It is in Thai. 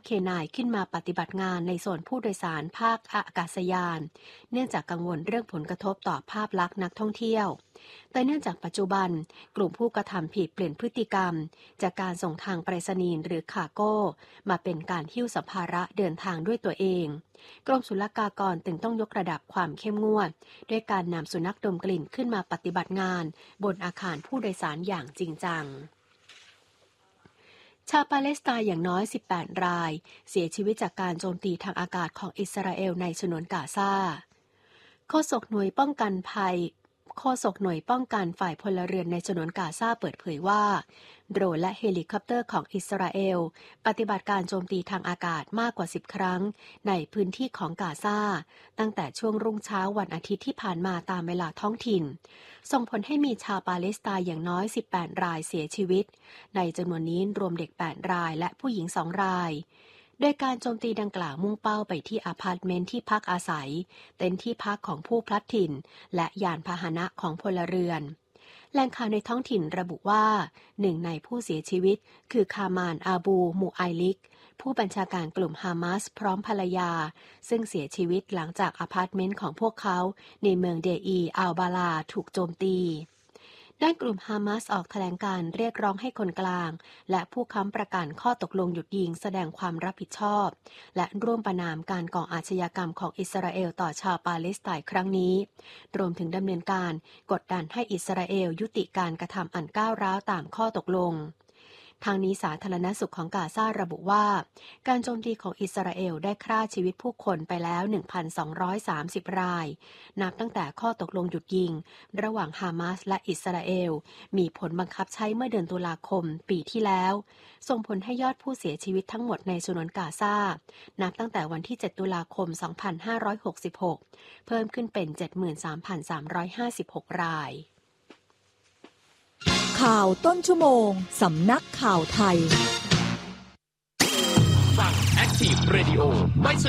เคนายขึ้นมาปฏิบัติงานในโซนผู้โดยสารภาคอากาศยานเนื่องจากกังวลเรื่องผลกระทบต่อภาพลักษณ์นักท่องเที่ยวแต่เนื่องจากปัจจุบันกลุ่มผู้กระทำผิดเปลี่ยนพฤติกรรมจากการส่งทางไปรษณีย์หรือคาร์โก้มาเป็นการหิ้วสัมภาระเดินทางด้วยตัวเองกรมศุลกากรจึงต้องยกระดับความเข้มงวดด้วยการนำสุนัขดมกลิ่นขึ้นมาปฏิบัติงานบนอาคารผู้โดยสารอย่างจริงจังชาวปาเลสไตน์อย่างน้อย18รายเสียชีวิตจากการโจมตีทางอากาศของอิสราเอลในฉนวนกาซาโฆษกหน่วยป้องกันฝ่ายพลเรือนในฉนวนกาซาเปิดเผยว่าโดรนและเฮลิคอปเตอร์ของอิสราเอลปฏิบัติการโจมตีทางอากาศมากกว่า10ครั้งในพื้นที่ของกาซาตั้งแต่ช่วงรุ่งเช้าวันอาทิตย์ที่ผ่านมาตามเวลาท้องถิ่นส่งผลให้มีชาวปาเลสไตน์อย่างน้อย18รายเสียชีวิตในจำนวนนี้รวมเด็ก8รายและผู้หญิง2รายโดยการโจมตีดังกล่าวมุ่งเป้าไปที่อพาร์ตเมนต์ที่พักอาศัยเต็นท์ที่พักของผู้พลัดถิ่นและยานพาหนะของพลเรือนแหล่งข่าวในท้องถิ่นระบุว่าหนึ่งในผู้เสียชีวิตคือคามานอาบูมูไอลิกผู้บัญชาการกลุ่มฮามาสพร้อมภรรยาซึ่งเสียชีวิตหลังจากอพาร์ตเมนต์ของพวกเขาในเมืองเดอีอัลบาลาถูกโจมตีด้านกลุ่มฮามาสออกแถลงการเรียกร้องให้คนกลางและผู้ค้ำประกันข้อตกลงหยุดยิงแสดงความรับผิดชอบและร่วมประณามการก่ออาชญากรรมของอิสราเอลต่อชาวปาเลสไตน์ครั้งนี้รวมถึงดำเนินการกดดันให้อิสราเอลยุติการกระทำอันก้าวร้าวตามข้อตกลงทางนี้สาธารณสุขของกาซาระบุว่าการโจมตีของอิสราเอลได้ฆ่าชีวิตผู้คนไปแล้ว 1,230 รายนับตั้งแต่ข้อตกลงหยุดยิงระหว่างฮามาสและอิสราเอลมีผลบังคับใช้เมื่อเดือนตุลาคมปีที่แล้วส่งผลให้ยอดผู้เสียชีวิตทั้งหมดในฉนวนกาซานับตั้งแต่วันที่7ตุลาคม 2566เพิ่มขึ้นเป็น 73,356 รายข่าวต้นชั่วโมงสำนักข่าวไทยฟัง Active Radio